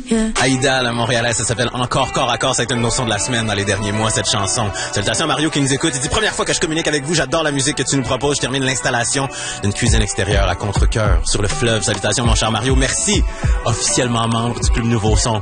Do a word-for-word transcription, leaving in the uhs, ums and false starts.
Yeah. Aïda, la Montréalaise, ça s'appelle Encore corps à corps. Ça a été une notion de la semaine dans les derniers mois, cette chanson. Salutations à Mario qui nous écoute. Il dit, première fois que je communique avec vous, j'adore la musique que tu nous proposes. Je termine l'installation d'une cuisine extérieure à contre-cœur sur le fleuve. Salutations, mon cher Mario. Merci. Officiellement membre du Club Nouveau Son.